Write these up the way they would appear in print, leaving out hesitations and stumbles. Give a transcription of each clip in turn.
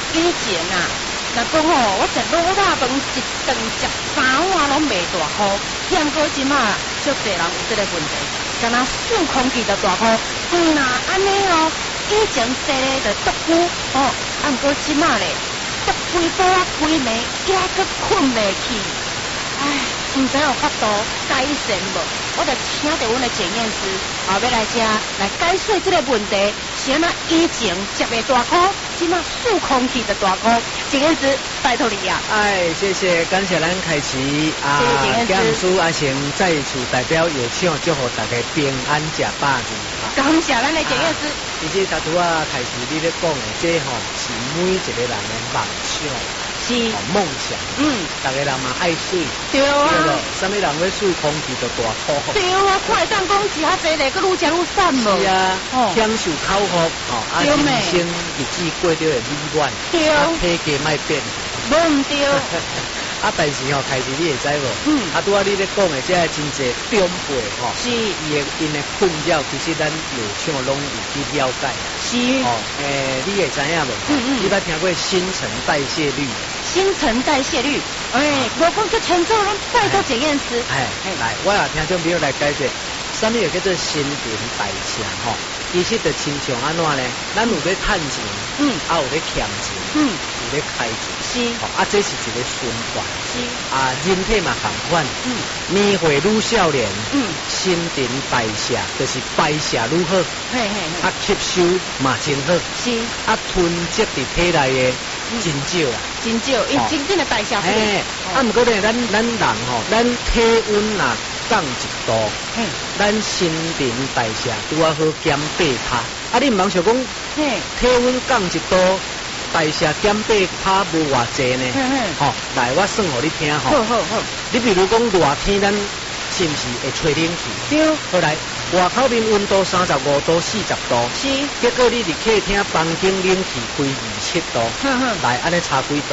以前啊，若讲吼，我食卤肉饭一顿食3碗拢袂大块，嫌过即马足侪人有这个问题，敢若数空气就大块。那安尼哦，以前食咧就足久哦，按过即马咧，足规晡啊规暝，惊佫困袂去。唉，唔知有法度改善无？我就请到阮的检验师，后要来遮来解说这个问题。是安那以前食袂大块，即马数空气就大块。检验师，拜托你啊！ 哎，谢谢，感谢咱开始啊， 谢谢检验师。 检验师阿成在此代表有请祝福大家平安食饱去。 感谢咱的检验师。 其实头拄啊开始你咧讲的，这吼是每一个人的梦想。 是梦想，大家人嘛爱水， 对啊， 什么人要水空气就大好， 对啊，快当讲食较济咧，佮愈食愈瘦无。 是啊，享受口福，啊，人生日子过得会美满， 对啊， 体格莫变， 无唔对。 啊，但是开始你会知无？啊，拄啊你咧讲的这真济长辈是因的困扰，其实咱有像拢有去了解。 是你会知影无？你捌听过新陈代谢率？ 新陈代谢率，无讲这前奏，咱拜托检验师。 来，我也听众朋友来解释，什么叫做新陈代谢？其实就亲像安怎呢？咱有咧趁钱，啊有咧欠钱，有咧开钱， 是， 这是一个循环， 是， 人体嘛同款，年岁愈少年，新陈代谢就是代谢愈好，吸收嘛真好， 是， 囤积伫体内的真少啊， 真少，因真正的代谢不过呢，咱人咱体温若降1度，咱新陈代谢拄啊好减8%，你唔通想讲，体温降1度，代谢减8%无偌济呢？来，我算互你听好，你比如讲热天，咱是不是会吹冷气？ 对。 好来，外口面温度35度、40度， 是。 结果你伫客厅房间冷气开27度，来，安尼差几度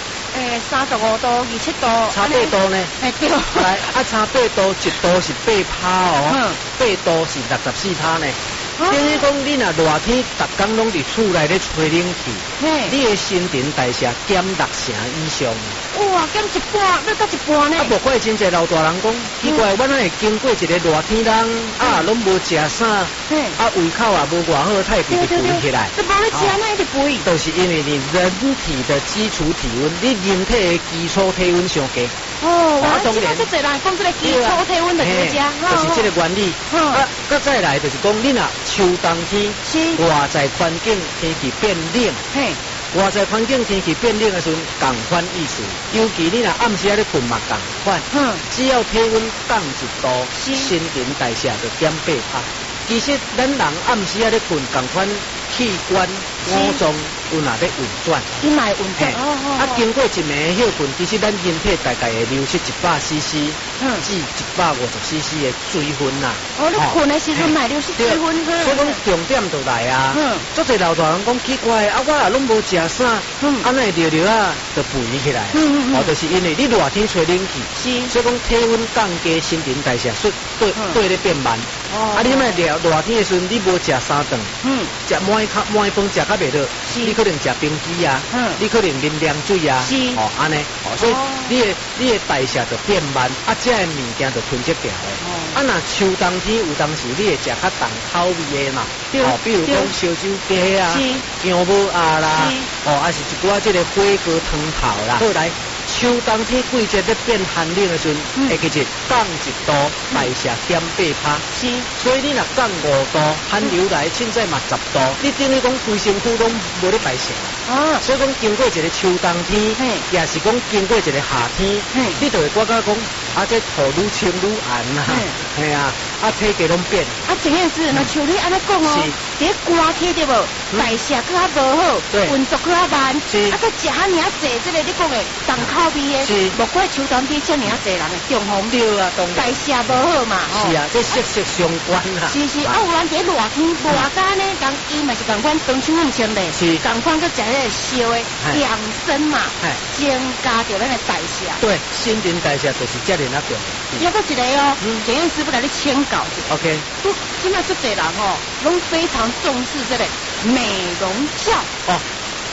？35度、27度， 差8度呢？ 对。 来，差8度，1度是8%哦，8度是64%呢。等于讲，你若热天逐工拢伫厝内咧吹冷气，你的新陈代谢减60%以上。 哇，减1半，要到1半呢？ 无怪真侪老大人讲，奇怪，我哪会经过一个热天人拢无食啥，胃口也无偌好，太肥就肥起来。 这无咧食，那一直肥。 就是因为你人体的基础体温，你人体的基础体温上低。 当然，这侪人讲这个基础体温就高食， 就是这个原理。再来就是讲，你若秋冬天，外在环境天气变冷，外在环境天气变冷的时候，同款意思。尤其你若暗时咧困嘛，同款。只要体温降1度，新陈代谢就减8%。其实咱人暗时咧困，同款器官五脏有哪咧运转？ 伊嘛会运转。 经过一暝的休困，其实咱人体大概会流失100cc 至150cc 的水分呐。 你困的时阵嘛流失水分。 所以讲重点就来啊。足侪老大人讲奇怪，我也拢无食啥，安尼热啊就肥起来。就是因为你热天吹冷气，所以讲体温降低，新陈代谢对咧变慢。你莫热天的时阵，你无食3顿，食满饭食较袂落，你可能食冰机啊，你可能啉凉水啊，安尼，所以你的代谢就变慢，这个物件就囤积掉的。若秋冬天有当时你会食较重口味的嘛，比如讲烧酒鸡啊、姜母鸭啦，还是一寡这个火锅汤头啦。后来秋冬天季节咧变寒冷的时阵，会其实降1度，代谢减8%。所以你若降5度，寒流来，凊彩嘛10度，你等于讲规身躯拢无咧代谢。所以讲经过一个秋冬天，也是讲经过一个夏天，你就会感觉讲，这土愈清愈暗呐，体格拢变。 检验师，那像你安尼讲哦，伫寒天对无，代谢更较无好，运作更较慢，再食遐尔济，这个你讲的重口味的，莫怪秋冬天遮尔济人中风。 对啊， 代谢无好嘛。 是啊，这息息相关啊。 是，有人伫热天无干呢，讲伊嘛是共款冬青唔清嘞，共款佮食迄个烧的养生嘛，增加着咱的代谢。 对，新陈代谢就是这样那重要。 还有一个哦，检验师不来你请教一下。 OK。 现在这侪人拢非常重视这个美容觉。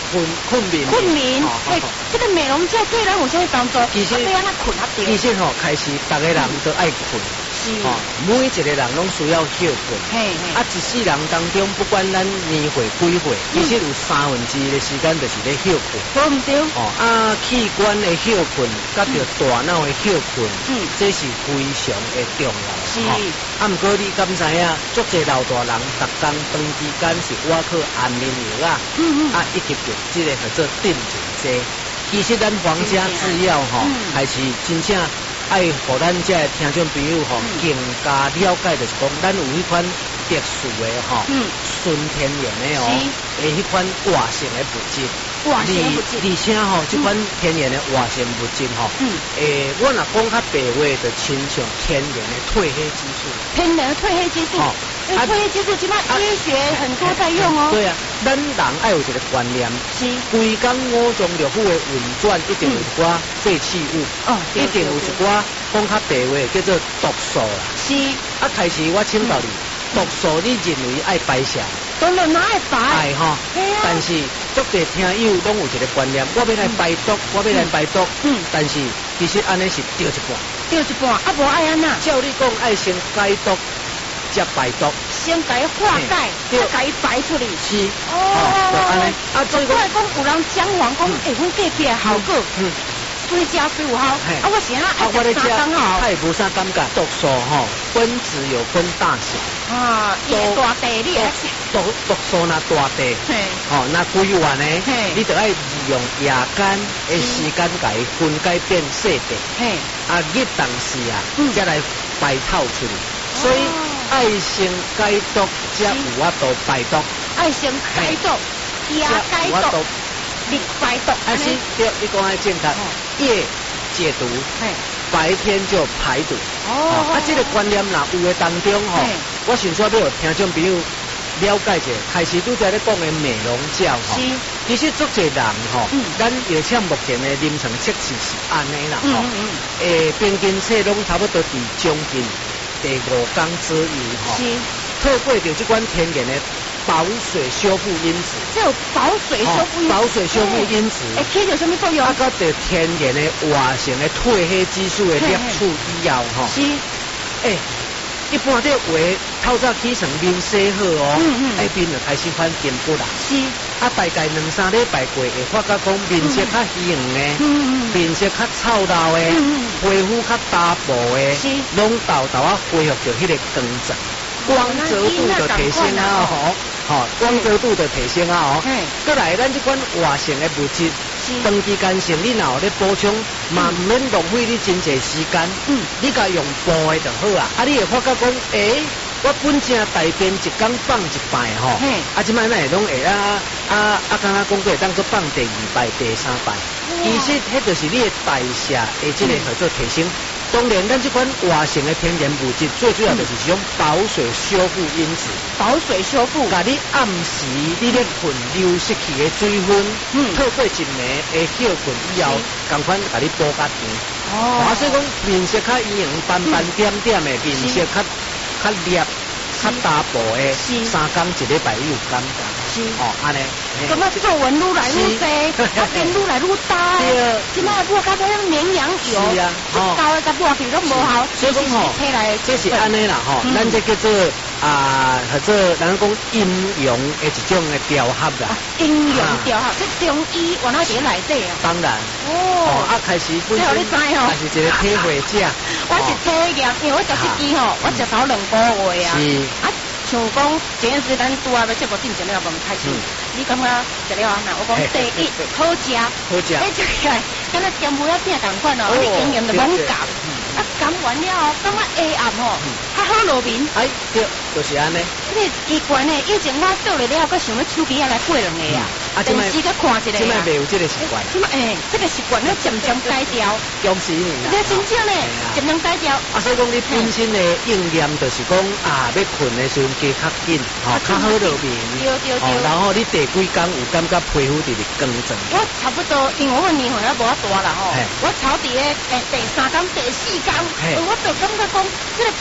困眠。 哎，这个美容觉对咱有啥帮助？ 其实要安怎困较对？ 其实吼，开始大家人都爱困。每一个人拢需要休困。一世人当中，不管咱年岁几岁，其实有1/3的时间就是咧休困。 对唔对？ 器官的休困，甲着大脑的休困，这是非常的重要。 是。 毋过你敢知影，足侪老大人，逐工长期间是挖靠安眠药啊，以及着这个叫做镇静剂。其实咱皇家制药还是真正。爱互咱这听众朋友更加了解，就是讲，咱有迄款特殊的纯天然的迄款活性的物质，而且这款天然的活性物质我若讲较白话，就亲像天然的褪黑激素。 天然的褪黑激素。褪黑激素即摆医学很多在用哦。 对啊，咱人爱有一个观念，规工五脏六腑的运转，一定有一寡废弃物，一定有一寡讲较白话叫做毒素啦。 是。 开始我请教你，毒素你认为爱排泄？ 当然哪会排？ 爱哈。但是足侪听友拢有一个观念，我要来排毒，但是其实安尼是对一半。 无爱安那？ 照你讲，爱先解毒。才排毒， 先甲伊化解，再甲伊排出去。 是，就安尼。 所以讲有人讲阮讲，阮过起来效果，水食水有效。我是爱食3工吼。 它也无啥感觉，毒素分子有分大小。 伊大地你也是。 毒素那大地，那规完呢，你就爱利用夜间的时间甲伊分解变细地。日当时再来排透出去。所以爱先解毒，才有法度排毒。 爱先解毒，夜解毒，日排毒。 是，对，你讲的正确。夜解毒，白天就排毒。这个观念啦，有的当中我想说要有听众朋友了解者，开始都在咧讲的美容觉其实足侪人咱而且目前的临床测试是安尼啦平均测拢差不多伫将近。第5工左右透过着这款天然的保水修复因子， 这有保水修复因子， 保水修复因子， 起到什么作用？ 甲着天然的活性的褪黑激素的摄取以后是， 一般这话透早起床面洗好面就开始反金不啦。 是， 大概2-3礼拜过，会发觉讲面色较虚黄的，面色较臭老的，皮肤较单薄的，拢豆恢复着迄个光泽，光泽度就提升光泽度就提升再来，咱这款活性的物质，长期间性你若有咧补充，嘛唔免浪费你真侪时间，你甲用补的就好啊。你会发觉讲，我本正大便一工放一摆即摆咱拢会刚刚讲过，当做放第2摆、第3摆，其实迄就是你的代谢的这个叫做提升。当然，咱这款活性的天然物质，最主要就是一种保水修复因子。 保水修复， 甲你暗时你咧困流失去的水分，透过一暝的休困以后，同款甲你补较甜。所以讲面色较圆黄、斑斑点点的，面色较烈、较单薄的，3工1礼拜有感觉。安尼。 咁皱纹愈来愈多，变愈来愈大。即摆抹较多绵羊油，高的甲抹去都无效。 所以讲这是安尼啦咱这叫做或者人讲阴阳的一种的调和啦。 阴阳调和，这中医原来伫内底啊。 当然。开始本身，还是一个体会者。 我是体验，因为我食这支我食头2个月啊。是。像讲前阵时咱拄啊要节目进前了，我们开始，你感觉食了啊？我讲第一好食，食起来敢若咸鱼仔片同款你经验就猛夹，夹完了感觉下暗较好落面。 对，就是安尼。 这个奇怪呢，以前我倒来了，搁想要手机来过2个啊。电视搁看一个。 现在没有这个习惯。 这个习惯要渐渐改掉。 恭喜你啦！ 这真正呢，渐渐改掉。 所以讲你本身的应验就是讲要困的时候加较紧，较好落眠。 对。 然后你第几工有感觉皮肤直直光泽？ 我差不多，因为我年份也无遐大啦我超伫第3工、第4工，我就感觉讲，这个皮肤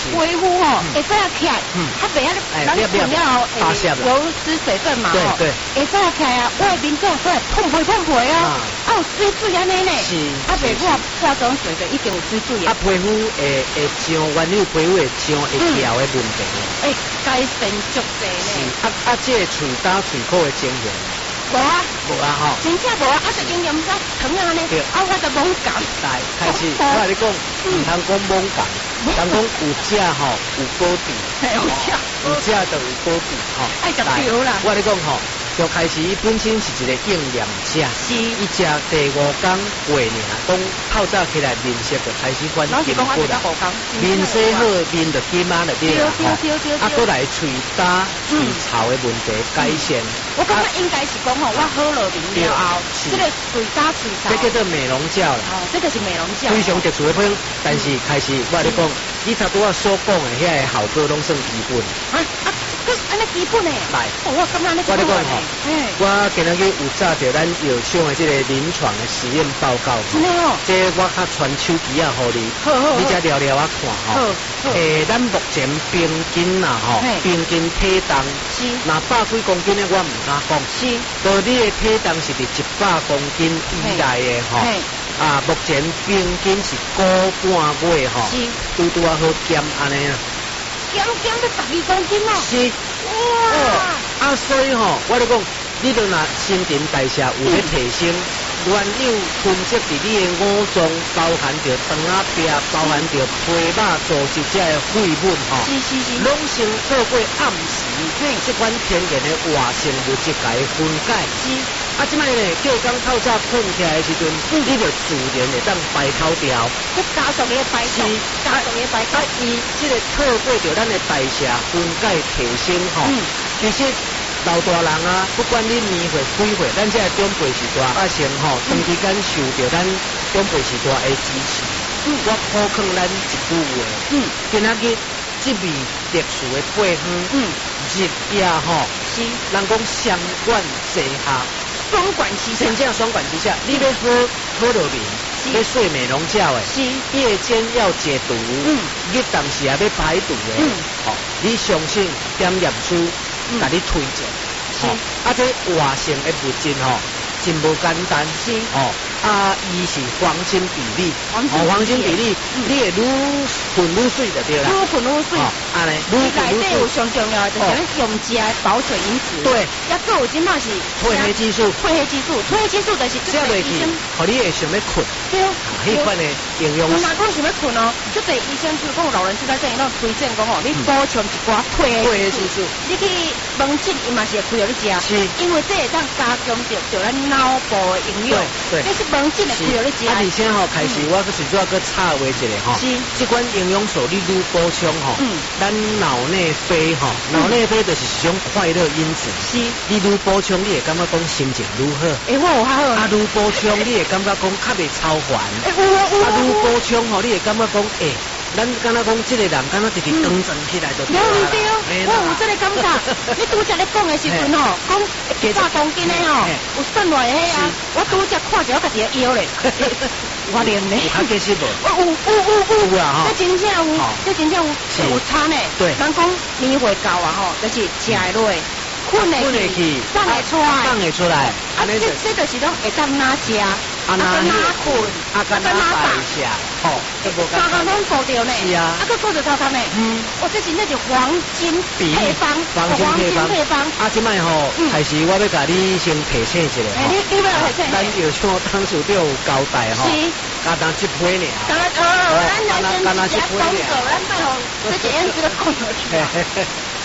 呼吼，会使啊起来，较袂啊，咱困了后流失水分嘛吼，会使啊起来啊，我的面孔出来碰皮啊，有水水安尼呢， 是， 袂化化妆水的一定有水水啊。皮肤会像原有皮肤会像会翘的问题， 改善足济呢。 这个喙焦喙口的情形。无啊吼， 真正无啊，就经验说疼啊呢，我就猛讲。 来，开始，我跟你讲，唔通讲猛讲，人讲有食吼有保持，有食就有保持吼。 爱食对啦。 我跟你讲吼，就开始伊本身是一个应验者，伊食第5天过年，讲透早起来面色就开始转金过啦，面色好，面就金啊，就对啦吼。啊，过来喙焦、喙臭的问题改善。 我感觉应该是讲吼，我好了面了后，这个喙焦喙臭， 这叫做美容觉啦。 哦，这个是美容觉， 非常特殊的品，但是开始我跟你讲，你差多我所讲的遐个效果拢算基本。 安尼基本诶，来，我感觉安尼基本诶。 我今日有查到咱药厂的这个临床的实验报告，这我较传手机啊，互你，你才聊聊啊看吼。咱目前平均啦吼，平均体重那100几公斤的我唔敢讲，到你的体重是伫100公斤以内的吼。目前平均是1个半月吼，拄啊好减安尼啦。 减到12公斤哦！ 是，哇！所以吼，我咧讲，你著若新陈代谢有咧提升，原有囤积伫你的五脏，包含着肠仔壁，包含着皮肉组织这个废物吼，拢先透过暗时，这款天然的活性物质甲伊分解。即摆呢，叫刚透早困起来的时阵，你就自然会当排口掉。 这加速的排出，加速的排出。 伊这个透过着咱的代谢分解提升吼，其实老大人啊，不管你年岁几岁，咱这个长辈时代啊，先吼长期间受着咱长辈时代的支持。我考劝咱一句话，今仔日这味特殊的配方，日夜吼，人讲双管齐下。 双管齐下， 真正双管齐下。你要好落面，要睡美容觉的，夜间要解毒，日当时也要排毒的，你相信点验书，甲你推荐，这活性的物质真无简单，伊是黄金比例，黄金比例，你会愈困愈水就对啦， 愈困愈水， 安尼， 愈困愈水。有上重要的就是用食的保水因子， 对， 也个有即马是褪黑激素，褪黑激素就是食袂去，互你会想要困， 对， 迄款的营养。 若讲想要困哦，就对医生就是讲老人痴呆症，伊拢推荐讲哦，你补充一寡褪黑激素，你去门诊伊嘛是会开互你食，因为这会当加强着咱脑部的营养，对，这是门诊的开互你食。 而且开始我个随主要个插话一个这款营养素你愈补充咱脑内啡脑内啡就是一种快乐因子，你愈补充你会感觉讲心情愈好， 我有较好， 愈补充你会感觉讲较袂超烦，愈补充你会感觉讲咱敢若讲这个人敢若直直端正起来就对啦， 我有这个感觉，你拄则咧讲的时阵讲100公斤的有瘦落的啊，我拄则看着我家己的腰咧，我练咧， 有较结实无？ 有啊，这真正有，这真正有差呢。 对， 人讲年岁到啊就是食会落，困会去，放会出来，这就是讲会当哪食。哪困， 哪代谢， 三项拢做掉呢， 是啊， 个做着三项呢，这真正是黄金配方， 即摆开始我要甲你先提醒一下， 你要提醒， 咱药厂当时都有交代加当一批呢， 咱来先公告，咱卖这几样子的公告去。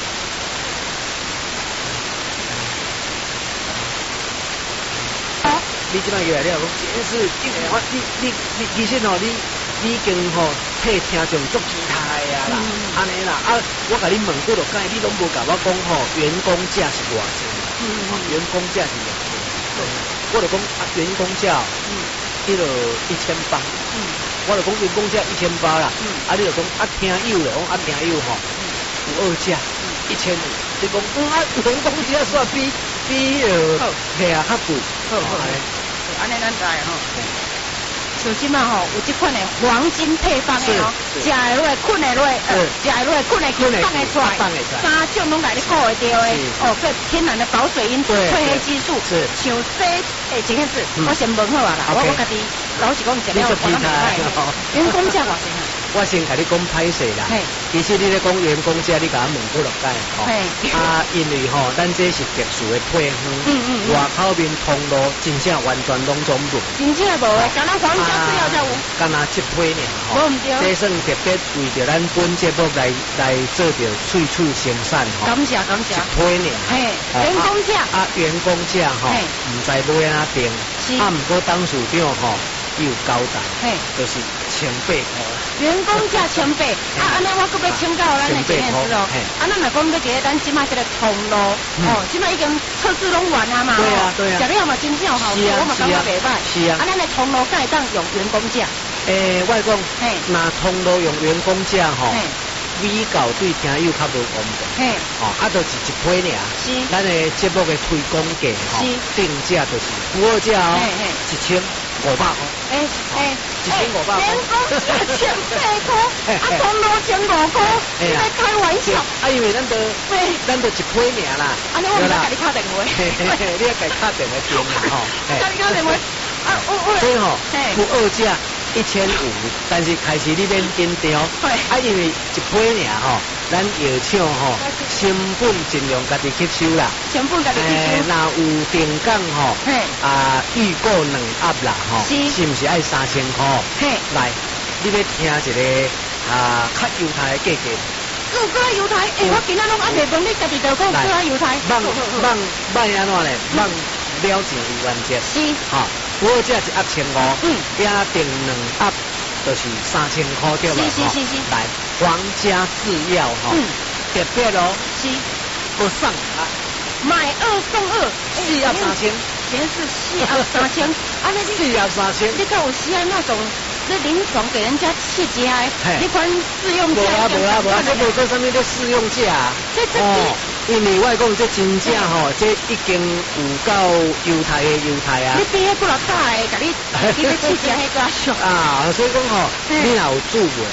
你即摆过来了，讲真是，你其实你已经替听众足期待啊啦，安尼啦，我甲你问过落解，你拢无甲我讲员工价是偌济，员工价是偌济，我就讲员工价，迄落1800，我就讲员工价1800啦，你就讲听友咧，讲听友有二价1500，你讲员工价煞比迄个遐较贵， 安尼咱知像即嘛吼，有即款的黄金配方的哦，食会落，困会落，食会落，困会去，放会出来，三种拢来你顾会到的。哦，这天然的保水因子、褪黑激素，像说，真个是，我先问好啊啦，我家己老实讲，食了我拢袂歹。员工价偌济啊？ 我先甲你讲歹势啦。其实你咧讲员工价，你甲我问过落解吼。啊，因为吼，咱这是特殊的配方，外口面通路真正完全拢总无。 真正无诶，敢若皇家制药才有。 敢若一批尔吼。无毋对。这算特别为着咱本节目来做着处处生产吼。 感谢感谢。 一批尔。 嘿，员工价。 啊，员工价吼，毋知买安定。啊，毋过董事长吼。有交代，就是1800块。 员工价1800，安尼我搁要请教咱的经验师哦。咱若讲要个咱即马这个通路，即马已经测试拢完啊嘛。 对啊对啊。 食了嘛真正好，我嘛感觉袂歹。 是啊。 咱的通路敢会当用员工价？ 我讲，若通路用员工价吼。美教对听友较无公平，就是一批尔。是，咱的节目的推广价吼，定价就是不二价哦，1500块。1500块。员工价1800块，通路1500块，你在开玩笑？因为咱都一批尔啦。 安尼我唔甲你敲电话。 你要甲敲电话订吼。 甲你敲电话。 所以吼，不二价。1500，但是开始你免紧张，因为一批尔吼，咱药厂吼成本尽量家己吸收啦， 成本家己吸收。 若有定岗吼，预购2盒啦吼，是毋是爱3000块？来，你要听一个较犹太的价格。 更犹太，我今仔拢还袂问你家己就讲更犹太。 放安怎咧？放了钱2万节。是，哈。我这一盒1500，加订2盒就是3000块对吧？是。来，皇家制药哈，特别哦，是，不送啊， 买2送2 ，4盒3000， 全是4盒3000，啊那 4盒3000， 你看有时啊那种。这临床给人家去吃的，你款试用价， 这上面的试用价，因为我讲这真正吼，这已经有够犹太啊！ 你比迄不老大的，甲你去去吃迄个俗啊！所以讲吼，你若有注文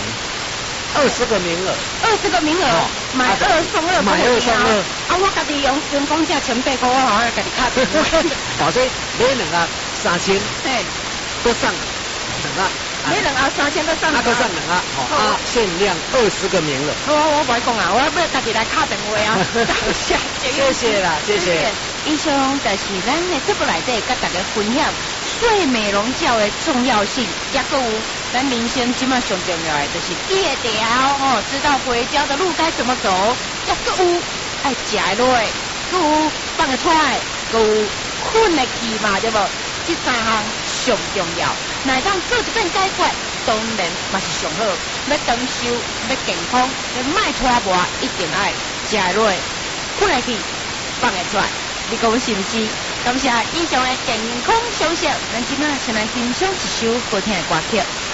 ，20个名额，20个名额， 买2送2， 买2送2， 啊，我家己用员工价1800块，我好像甲你卡电话， 所以买2盒3000，都上2盒。 你2盒3000都上2盒， 限量20个名额。 我不爱讲啊，我要家己来敲电话啊。 谢谢啦，谢谢。 以上就是咱的节目内底甲大家分享睡美容觉的重要性，也搁有咱人生即马上重要的就是记得条知道回家的路该怎么走，也搁有爱食的落，搁有放得出来，搁有困得去嘛，对不？这3项上重要，乃当做一遍解决，当然嘛是上好。要长寿，要健康，要卖拖磨，一定爱食落，困来去，放得出来。你讲是不是？感谢以上的健康消息，咱今仔先来欣赏一首好听的歌曲。